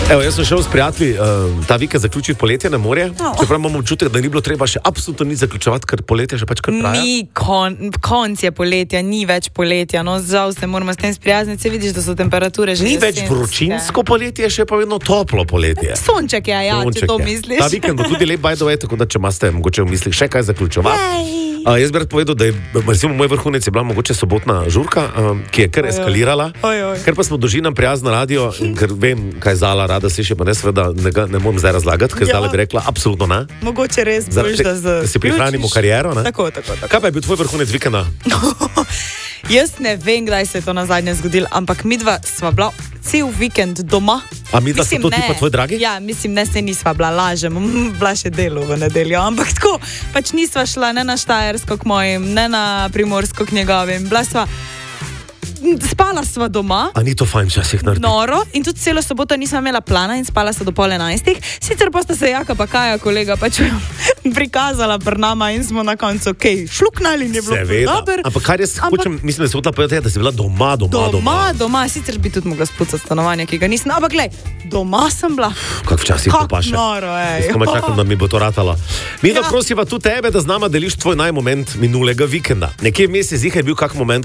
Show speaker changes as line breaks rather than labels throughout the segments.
Evo, jaz sem šel s prijatelji ta vikend zaključiti poletje na morje, čeprav imamo občutek, da ni bilo treba še absolutno nič zaključevati, ker poletje že pač kar traja.
Ni konc je poletja, ni več poletja, no žal se moramo s tem sprijazniti, se vidiš, da so temperature že
Ni več vročinsko poletje, še pa vedno toplo poletje.
Sonček je, ja, če to misliš.
Ta vikend bo tudi lep, by the way, tako da če imate mogoče v mislih še kaj zaključevati. Jaz bi rad povedal, da je, recimo, moj vrhunec je bila mogoče sobotna žurka, ki je kar eskalirala, ker pa smo družinam prijazno radio in ker vem, kaj Zala rada sliši, pa ne seveda ne moram zdaj razlagati, ker Zala bi rekla absolutno ne.
Mogoče res boš,
da si prihranimo kariero, ne?
Tako.
Kaj pa je bil tvoj vrhunec vikenda?
Jaz ne vem, kdaj se je to nazadnje zgodilo, ampak midva sva bila cel vikend doma.
A midva sta to ti pa tvoj dragi?
Ja, mislim, ne, se nisva bila, lažem, bila še delo v nedeljo, ampak tako, pač nisva šla ne na Štajersko k mojim, ne na Primorsko k njegovim, bila sva, spala sva doma.
A ni to fajn časih narediti?
Noro, in tudi celo soboto nisva imela plana in spala sta do 10:30. Sicer pa sta se Jaka pa Kaja, kolega, pač prikazala pri nama in smo na koncu, šluknali in je bilo dobro.
Ampak kar jaz hočem, mislim, da se hotela povedati, da si bila doma.
Sicer bi tudi mogla spucati stanovanje, ki ga nisem, ampak glej, doma sem bila.
Kak včasih to paše.
Kak noro, ej.
Komaj čakam, da mi bo to ratalo. Midva, prosiva tudi tebe, da z nama deliš tvoj najmoment minulega vikenda. Nekje vmes je zihar bil kak moment,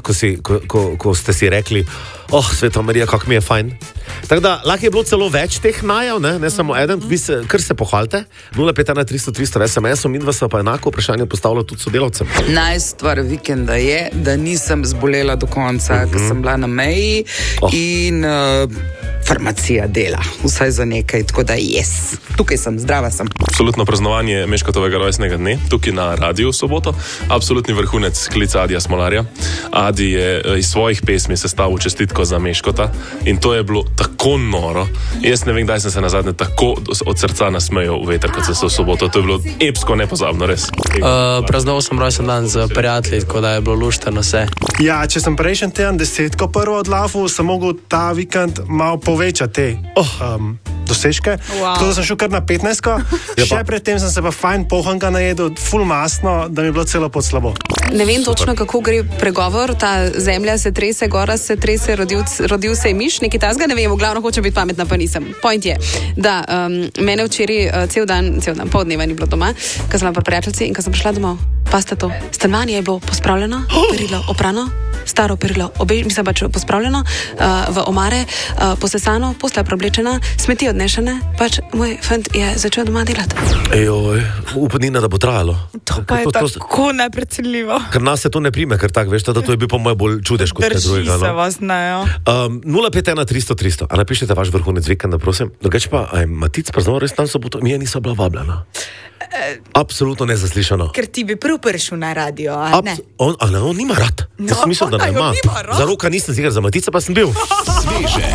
ko ste si rekli, Sveta Marija, kako mi je fajn. Tako da, lahko je bilo celo več teh najav, ne samo eden, vi se, kar se pohvalite, 051 300 300 SMS-om in vas pa enako vprašanje postavlja tudi sodelavcem.
Najstvar vikenda je, da nisem zbolela do konca, ker sem bila na meji in farmacija dela, vsaj za nekaj, tako da tukaj sem, zdrava sem.
Absolutno praznovanje Meškotovega rojstnega dne, tukaj na radiju v soboto, absolutni vrhunec klica Adija Smolarja. Adi je iz svojih pesmi sestavil čestitko za Meškota in to je bilo tako noro. Jaz ne vem, kdaj sem se nazadnje tako od srca nasmejal v veter, kot sem se v soboto. To je bilo epsko, nepozabno, res.
Praznoval sem rojsten dan z prijatelji, tako da je bilo lušteno vse.
Ja, če sem prejšnji teden 10 prvo odlafil, sem mogel ta vikend malo povečati dosežke. Tako da sem šel kar na 15. Še predtem sem se pa fajn pohanga najedel, ful masno, da mi je bilo celo pod slabo.
Ne vem točno, kako gre pregovor, ta zemlja se trese, gora se trese, rodil se je miš, nekaj tasga, ne vem, v glavno hočem biti pametna, pa nisem. Point je, da mene včeraj cel dan, pol dneva ni bilo doma, ko sem bila pri prijateljci in ko sem prišla domov, pa sta to, stanovanje je bilo pospravljeno, perilo oprano, staro perilo, mislim pač pospravljeno, v omare, posesano, posla preoblečena, smeti odnešene, pač moj fant je začel doma delati.
Ejoj, upanina, da bo trajalo.
To pa je tako nepredsedljivo.
Ker nas se to ne prime, ker tako, veš, da to je bil po moje bolj čudež kot kaj drugega.
Drži se vas, ne, jo.
051 300 300, a napišite vaš vrhunec vikenda, prosim. Drugače pa, Matic praznoval res tam soboto, mi je nisem bila vabljena. Absolutno nezaslišano.
Ker ti bi prv prišel na radio, ne?
On nima rad. Jaz sem mislil, da ne ima. Za Roka nisem zigar, za Matica pa sem bil.